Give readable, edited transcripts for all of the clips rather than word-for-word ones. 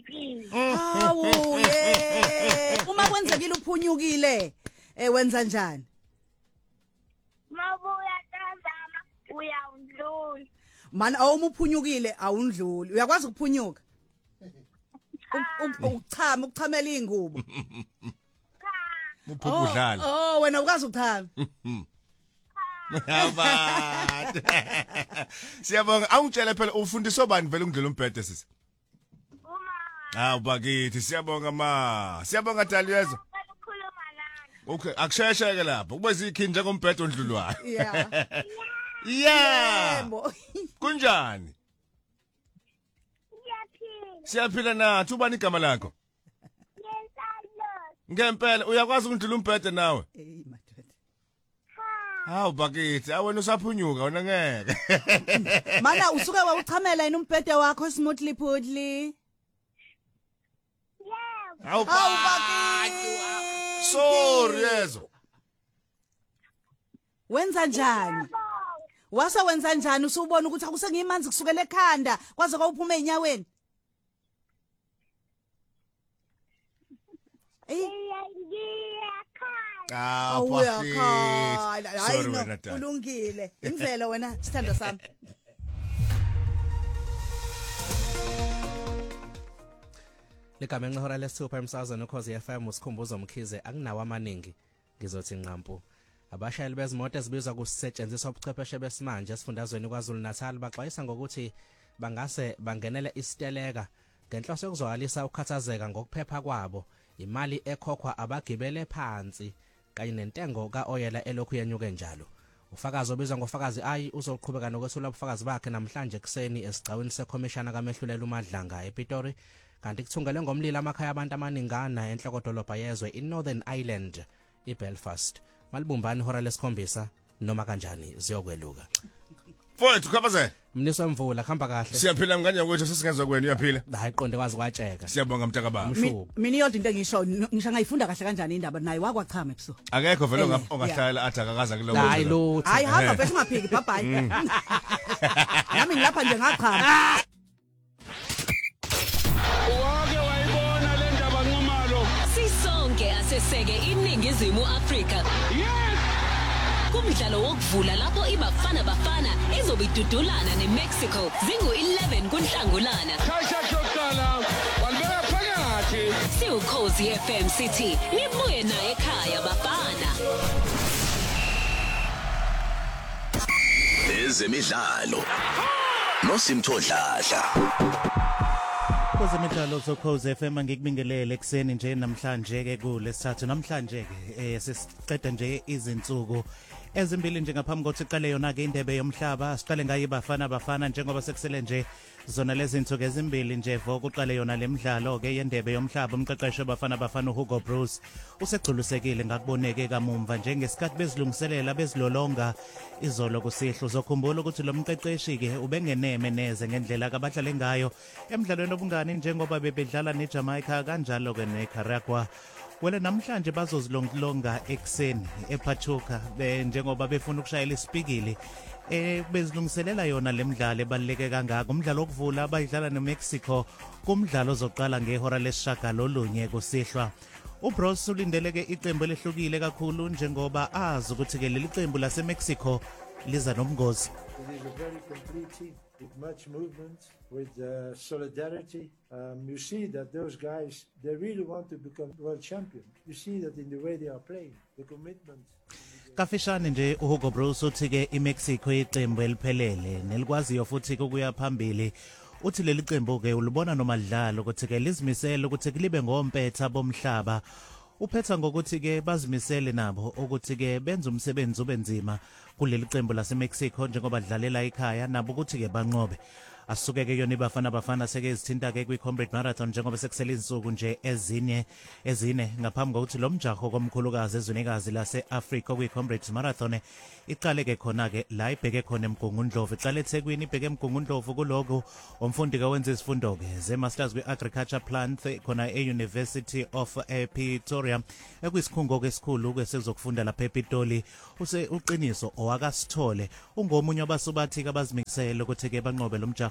uphunyukile. Hawu ye. Uma kwenzekile uphunyukile, wenza njani? Mabuya tazama uyawudlula. Mana awumuphunyukile awundluli. Uyakwazi ukuphunyuka? Ukuchamela ingubo. Uphuka udlala. Oh wena ukwazi ukuchama. Yaba. Siyabonga awungitshela phela ufundiswa bani vele ungidlela umbhede sisi. Bakithi siyabonga Siyabonga Daliyezo. Okay, akushesheke lapho. Kube zikhi njengombhedo ondlulwayo. Yeah. Yeah. Kunjani? Siyaphila nathi ubani igama lakho? Ngempela uyakwazi ukundlula umbhede nawe? Hawu bakithi, awena usaphunyuka wena ngeke. Mana usuke wawuchamela yini umbhede wakho smoothly pudly? Hawu bakithi. Sorry yezo. Wenza njani? Wasa wenza njani usubona ukuthi akusengimanzi kusukela ekhanda kwaze kwawuphuma enyaweni? Bakithi. Sorry wena Dali. Ulungile. Imvelo wena sithando sami. Ligama enqhora lesithupha emsazweni ukhozi FM usikhumbuzo Mkhize akunawo amaningi ngizothi nqampu. Abashayeli bezimoto ezibizwa kusetshenziswa ubuchwepheshe besimanje esifundazweni kwaZulu Natal baxwayisa ngokuthi bangase bangenele isiteleka ngenhloso yokuzwalisa ukukhathazeka ngokuphepha kwabo, imali ekhokhwa abagibele phansi kanye nentengo kaoyela elokhu yenyuke njalo. Ufakazi obizwa ngofakazi ayi uzoqhubeka nokwethula ubufakazi bakhe namhlanje ekseni esigcawini sekhomishana kaMehlulela uMadlanga ePitori. Kanti kuthungele ngomlilo amakhaya abantu amaningana enhlokodolobha yezwe iNorthern Ireland iBelfast. Malibumbani hora lesikhombisa noma kanjani ziyokweluka. Mfowethu khabaze. Mniso mvula khamba kahle. Siyaphila mngane yakwethu sesingezwe kwena uyaphila. Hayi qonde kwazi kwatsheka. Siyabonga mtaka baba. Mina iyodwa into engisho ngisho ngayifunda kahle kanjani indaba naye wakwachama ebusuku. Akekho vele ongahlala athi akakaza kulowo. Hayi lutho. Hayi hamba bese ungaphiki bye bye. Nami ngilapha nje ngachama. Sisonke aseseke iningizimu Afrika. Kumdlalo wokuvula lapho iBafana Bafana izobidudulana neMexico zingu-11 kuNhlangulana. Siukhozi FM City nibuye naye ekhaya Bafana. Ezemidlalo noSimthodladla. Kwezemidlalo zokhozi FM ngikubingelele ekseni nje namhlanje ke kulesithathu namhlanje ke sesiqeda nje izinsuku ezimbili nje ngaphambi kokuthi iqale yona ke indebe yomhlaba siqale ngayo iBafana njengoba sekusele nje zona lezi zinsuku ezimbili nje vokuqale yona lemidlalo ke yendebe yomhlaba umqeqeshi weBafana uHugo Bruce usegculusekile ngakuboneke kamumva njengesikhathi bezilungiselela bezilolonga izolo kusihlo uzokhumbula ukuthi lo mqeqeshi ke ubengeneme neze ngendlela kabadlale ngayo emidlalweni obungani njengoba bebedlala neJamaica kanjalo ke neCaragua. Wele namhlanje bazozilonga ekseni ePachuca njengoba befuna ukushayela isipikili bezilungiselela yona lemidlalo ebaluleke kangaka umdlalo wokuvula abayidlala neMexico kumdlalo ozoqala ngehora lesishagalolunye kusihlwa. uBruce ulindeleke iqembu elihlukile kakhulu njengoba azi ukuthi ke leli qembu laseMexico liza nomngozi. It is a very complete team with much movement, with solidarity. You see that those guys, they really want to become world champion. You see that in the way they are playing, the commitment. Kafishane nje uHugo Bruce uthi ke iMexico iqembu eliphelele nelikwaziyo futhi ukuya phambili. Uthi leli qembu ke ulibona nomadlalo ukuthi ke lizimisele ukuthi libe ngompetha bomhlaba. Uphetha ngokuthi ke bazimisele nabo ukuthi ke benza umsebenzi ubenzima kuleli qembu laseMexico njengoba dlalela ekhaya nabo ukuthi ke banqobe. Asuke ke yona iBafana seke izithinta ke kwiComrade Marathon njengoba sekusele izinsuku nje ezine ngaphambi kokuthi lo mjaho komkhulukazi ezwenikazi laseAfrika kwiComrade Marathon iqale ke khona ke la ibheke khona eMgungundlovu iqale eThekwini ibheke eMgungundlovu kulogo umfundi ka wenza isifundo ke zeMasters kwiAgriculture Plant khona eUniversity of Pretoria ekuyisikhungo kesikhulu ke sezokufunda lapha ePitoli uqiniso owakasithole ungomunye wabasubathi abazimikisele ukuthi ke banqobe lo mjaho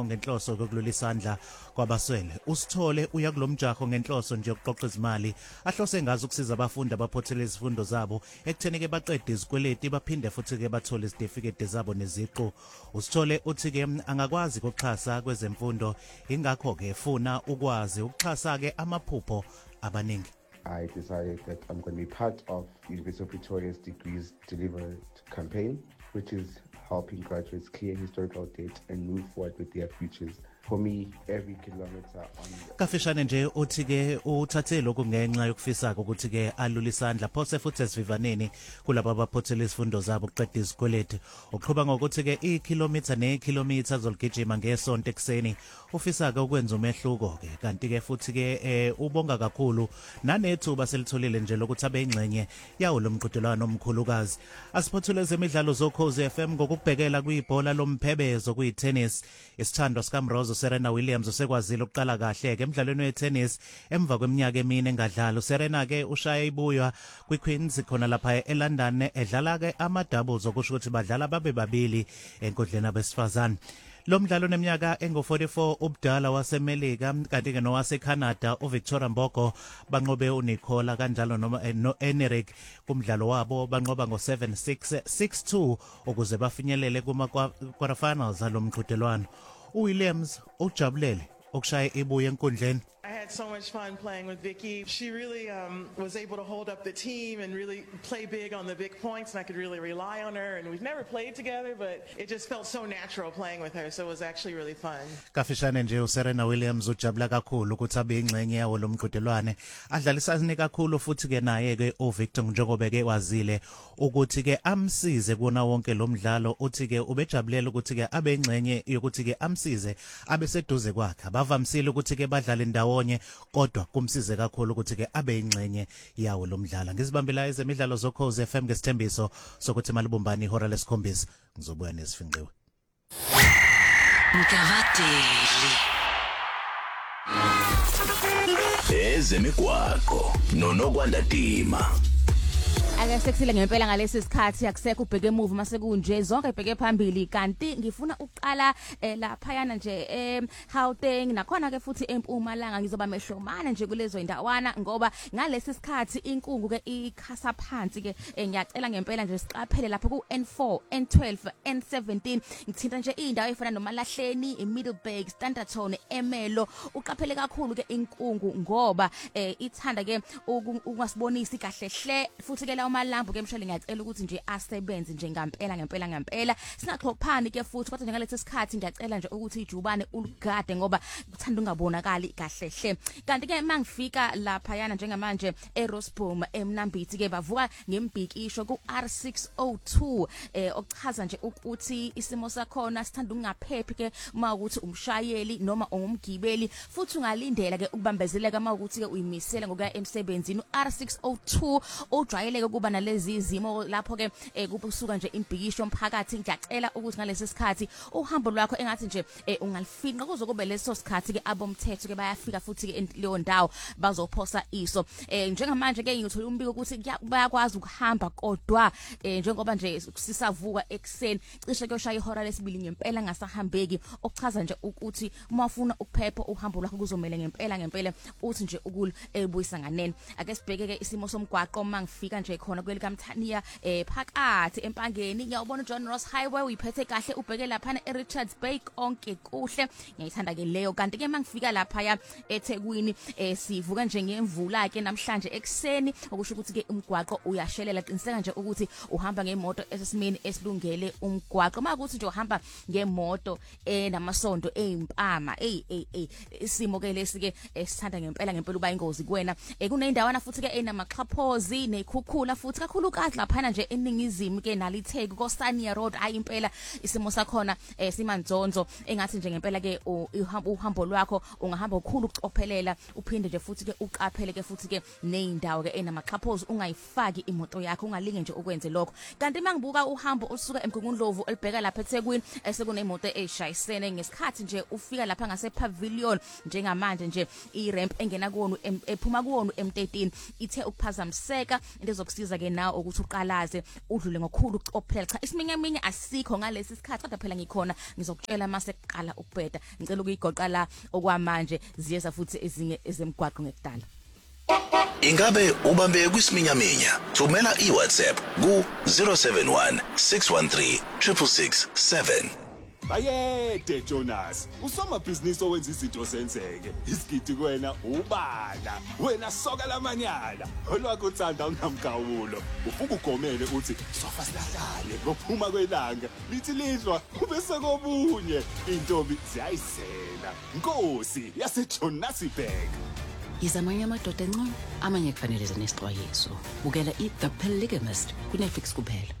umjaho ngenhloso kokulula isandla kwabaswele. Usithole uya kulomjaho ngenhloso nje yokuqoqa izimali ahlose ngazi ukusiza abafundi abaphothela izifundo zabo ekutheni ke baqede izikweleti baphinde futhi ke bathole izitifiketi zabo neziqu. Usithole uthi ke angakwazi ukuxhasa kwezemfundo ingakho ke funa ukwazi ukuxhasa ke amaphupho abaningi. I decided that I'm going to be part of University of Pretoria's Degrees Delivered campaign, which is helping graduates clear historical debt and move forward with their futures. For me, every kilometer on Kafishane nje uthi ke uthathe lokhu ngenxa yokufisa ukuthi ke alula isandla phose futhi esivivaneni kulabo abaphothela izifundo zabo uqeda izikweleti. Uqhubha ngokuthi ke ikilometer nekilometer zoligijima ngesonto ekseni ufisa ke ukwenza umehluko ke kanti ke futhi ke ubonga kakhulu nanethuba selitholile nje lokuthi abe ingxenye yawo lomqhudelwano omkhulukazi. Asiphothule zemidlalo zoKhozi FM ngokubhekela kuyibhola lomphebezo kuyitennis. Isithando sikaMrozo Serena Williams usekwazile ukuqala kahle ke emidlalweni wetennis emva kweminyaka emine engadlala. Serena ke ushaya ibuya kwiQueens khona lapha eLondon edlala ke ama-doubles okusho ukuthi badlala babe babili enkundleni abesifazane. Lo mdlalo neminyaka engo-44 ubudala waseMelika kanti ke nowaseCanada uVictoria Mbogo banqobe uNicola kanjalo noEneric kumdlalo wabo banqoba ngo-7-6 6-2 ukuze bafinyelele kuma-quarterfinals alomqhudelwano. Williams ujabulele ukushaya ibuye enkundleni. I had so much fun playing with Vicky. She really was able to hold up the team and really play big on the big points, and I could really rely on her. And we've never played together, but it just felt so natural playing with her, so it was actually really fun. Kafishane nje uSerena Williams ujabula kakhulu ukuthi abe ingxenye yawo lomqhudelwane. Adlalisane kakhulu futhi ke naye ke uVictor njengoba ke wazile ukuthi ke amsize kuona wonke lo mdlalo uthi ke ubejabulela ukuthi ke abe ingxenye yokuthi ke amsize abe seduze kwakhe. Bavamsile ukuthi ke badlale ndawonye kodwa kumsize kakhulu ukuthi ke abe ingxenye yawo lo mdlalo. Ngizibambela ezemidlalo zoKhozi FM ngesithembiso sokuthi malibumbani ihora lesikhombisa ngizobuya nesifinqiwe. Mkavadeli ezemigwaqo nonokwanda dima. Ake sekusile ngempela ngalesi sikhathi akusekho ubheke emuva mase kunje zonke ebheke phambili kanti ngifuna uqala lapha yana nje Gauteng nakhona ke futhi eMpumalanga ngizoba mehlomana nje kulezo indawana ngoba ngalesi sikhathi inkungu ke ikhasa phansi ke ngiyacela ngempela nje siqaphele lapha ku N4 N12 N17 ngithinta nje indawo efana noMalahleni iMiddleburg Standerton Emelo uqaphele kakhulu ke inkungu ngoba ithanda ke ungasibonisi kahle hle futhi ke umalambu ke mshale ngiyacela ukuthi nje asebenze nje ngempela singaxhophani ke futhi kodwa nje ngalesi sikhathi ngiyacela nje ukuthi ijubane uligade ngoba kuthanda ungabonakali kahle hle kanti ke mangifika lapha yana njengamanje eRosboom eMnambithi ke bavuka ngembhikisho ku R602 okuchaza nje ukuthi isimo sakhona sithanda ungaphephi ke mawukuthi umshayeli noma ungumgibeli futhi ungalindela ke ukubambezeleka mawukuthi ke uyimisela ngokuya emsebenzini R602 ujwayele kuba nalezi izimo lapho ke kubusuka nje imbhikisho omphakathi ngiyacela ukuthi ngalesi sikhathi uhambo lwakho engathi nje ungalifinqa kuzokuba leso sikhathi ke abomthetho ke bayafika futhi ke leyo ndawo bazophosa iso njengamanje ke ngithola umbiko ukuthi bayakwazi ukuhamba kodwa njengoba nje sisavuka ekseni cishe kuyoshaya ihora lesibili ngempela ngasahambeki okuchaza nje ukuthi uma ufuna ukuphepha uhambo lwakho kuzomela ngempela uthi nje ukubuyisa nganene ake sibheke ke isimo somgwaqo mangifika nje khona kwelikamthaniya phakathi empangeni ngiyabona John Ross Highway uyiphethe kahle ubheke lapha eRichards Bay konke kuhle ngiyithanda ke leyo kanti ke mangifika lapha ya eThekwini sivuka nje ngemvula ke namhlanje ekseni okusho ukuthi ke umgwaqo uyashelela qiniseka nje ukuthi uhamba ngemoto esesimeni esilungele umgwaqo makuthi nje uhamba ngemoto namasondo eimpama isimo ke lesi ke sithanda ngempela uba ingozi kuwena kunendawana futhi ke enamaxhaphozi nekhukhula futhi kakhulukazi lapha nje eningizimu ke nalitheki koSania Road ayi impela isimo sakhona simanzonzo engathi nje ngempela ke uhambo lwakho ungahamba ukukhulu ukucophelela uphinde nje futhi ke uqaphele ke futhi ke neindawo ke enamaxhaphozi ungayifaki imoto yakho ungalinge nje ukwenze lokho kanti mangibuka uhambo osuka eMgungundlovu elibheka lapha eThekwini sekunemoto eshayisene ngesikhathi nje ufika lapha ngase pavilion njengamanje nje iramp engena kuwona ephuma kuwona M13 ithe ukuphazamiseka into ezokusiza ngiyakhuza ke nawe ukuthi uqalaze udlule ngokukhulu ukucophelela cha isiminyaminya asikho ngalesi sikhathi kodwa phela ngikhona ngizokutshela mase kuqala ukubheda ngicela ukuyigoqa la okwamanje ziyeza futhi ezinye ezemgwaqo ngekudala. Ingabe ubambe kwisiminyaminya thumela iWhatsApp ku 071 613 667. Bayede Jonas, usomabhizinisi owenza izinto senzeke. Isigidi kuwena ubala. Wena soka lamanyala. Olwakho uthanda ungamgawulo. Ufuka ugomele uthi sofa silahlale ngophuma kwelanga. Lithi lidlwa ubese kobunye. Intombi ziyayisela. Nkosi yase Jonasburg. Izamanye amadoda engcono, amanye kufanele zenesixwayiso. Bukela The Polygamist kuNetflix kuphela.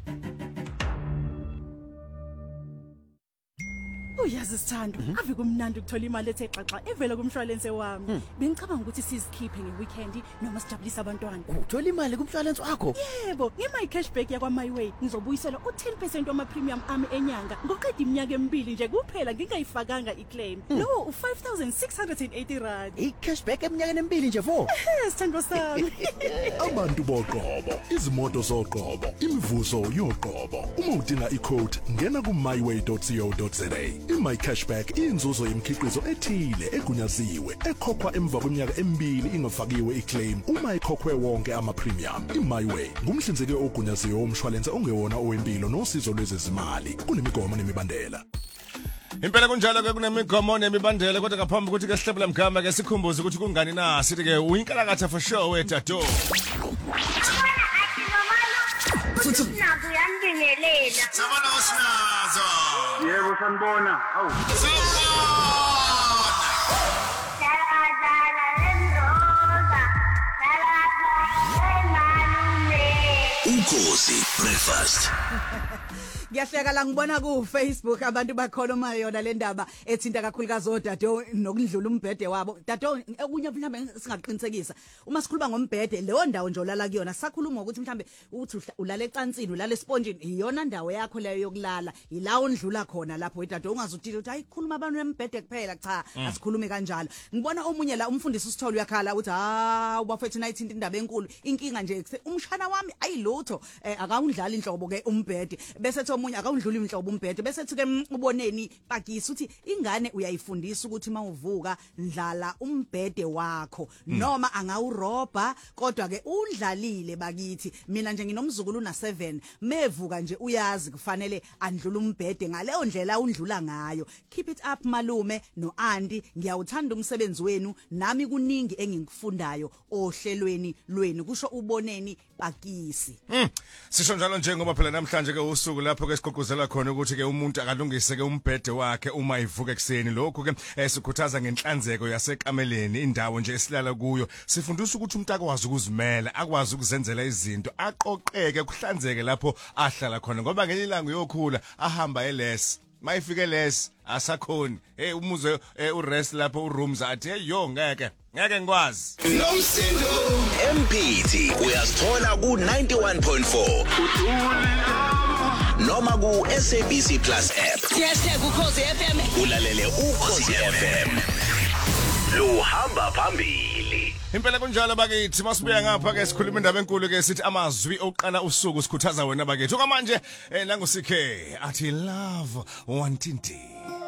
Uyazi Sithando, ave kumnandi ukuthola imali ethe xaxa evela kumshwalense wami. Bengicabanga ukuthi sizikhiphe ngeweekend noma sijabulisa abantwana. Uthola imali kumshwalense wakho? Yebo, ngemay cashback yakwa MyWay ngizobuyisela u10% wama premium ami enyanga ngoqeda iminyaka emibili nje kuphela ngingayifakanga iclaim. Lo u5680 rand. Icashback eminyakeni emibili nje vo? Sithando sami. Abantu boqobo, izimoto zoqobo, imivuzo yoqobo. Uma udinga icode ngena ku myway.co.za. My cashback inzuzo yemkhiqizo ethile egunyaziwe ekhokhwa emva kweminyaka emibili ingafakiwe iclaim uma ikhokhwe wonke ama premium. iMyWay ngumhlinzeki ogunyaziwe womshwalense ongewona owempilo nosizo lwezezimali kunemigomo nemibandela. Impela kunjalo ke kunemigomo nemibandela kodwa ngaphambi ukuthi ke sihlebela mgama ke sikhumbuze ukuthi kungani na sithi ke uyinkalakatha for sure wetato. Futhi nazo yandingelela. Sabona usinazo. Yebo sanibona. Awu. Ukhosi breakfast. Ngiyahleka la ngibona ku Facebook abantu bakhuluma yona le ndaba ethinta kakhulukazi odado nokudlula umbhede wabo. Dado okunye mhlawumbe singaqinisekisa. Uma sikhuluma ngombhede leyo ndawo nje olala kuyona sakhuluma ukuthi mhlawumbe uthi ulala ecansini ulala esponjini iyona ndawo yakho leyo yokulala. Ila ondlula khona lapho dado ungazuthi uthi ayikhuluma abantu embhede kuphela cha asikhulumi kanjalo. Ngibona omunye la umfundisi uSithole uyakhala uthi ubafethu nayithinta indaba enkulu inkinga nje umshana wami ayilutho akawundlali inhlobo ke umbhede bese omunye akawundlula inhlobo umbhede bese thuke uboneni pakisi uthi ingane uyayifundisa ukuthi mawuvuka ndlala umbhede wakho noma angawurobha kodwa ke undlalile bakithi mina nje nginomzukulu una 7 mevuka nje uyazi kufanele andlula umbhede ngaleyo ndlela undlula ngayo. Keep it up malume no Andi ngiyawuthanda umsebenzi wenu nami kuningi engikufundayo ohlelweni lweni kusho uboneni pakisi. Sisho njalo njengoba phela namhlanje ke usuku lapho ke siqoquzela khona ukuthi ke umuntu akalungise ke umbhede wakhe uma ivuka ekseni. Lokho ke sikhuthaza ngenhlanzeko yasekameleni indawo nje esilala kuyo. Sifundisa ukuthi umuntu akwazi ukuzimela akwazi ukuzenzela izinto aqoqeke kuhlanzeke lapho ahlala khona ngoba ngelinye ilanga uyokhula ahamba eless mayifike less asakhoni umuze urest lapho urooms athi yo ngeke ngikwazi Nomsindo MPT uyasithola ku 91.4 noma ku SABC Plus app #ukhosi FM ulalele ukhosi FM lo hamba phambili. Impela kunjalo bakithi masibuya ngapha ke sikhuluma indaba enkulu ke sithi amazwi oqala usuku sikhuthaza wena bakithi okwamanje nangu CK athi love wantinti.